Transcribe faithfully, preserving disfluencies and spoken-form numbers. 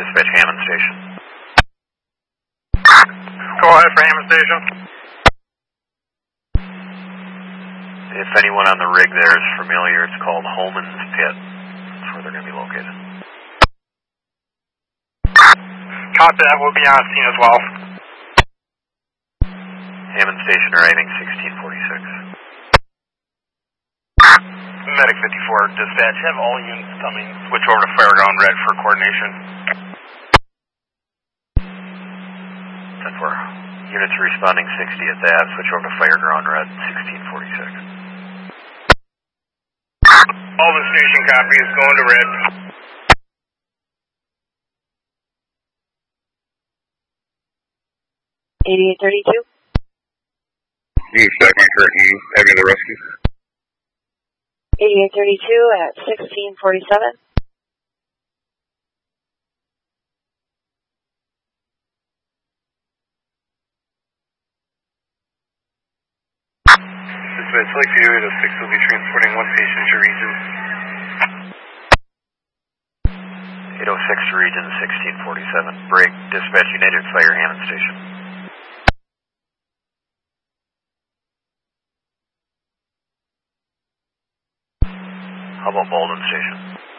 Dispatch Hammond Station. Go ahead for Hammond Station. If anyone on the rig there is familiar, it's called Holman's Pit. That's where they're going to be located. Copy that, we'll be on scene as well. Hammond Station arriving sixteen forty-six. Medic fifty-four, dispatch, have all units coming. Switch over to Fairground Red for coordination. ten four. Units responding sixty at that. Switch over to Fairground Red, sixteen forty-six. All the station copies going to Red. eighty-eight thirty-two. You check my curtain, having the rescue. eighty-eight thirty-two at sixteen forty-seven. Dispatch, Lakeview eight oh six will be transporting one patient to region. eight oh six region, sixteen forty-seven. Break, dispatch United Fire Hammond Station. How about Bolden Station?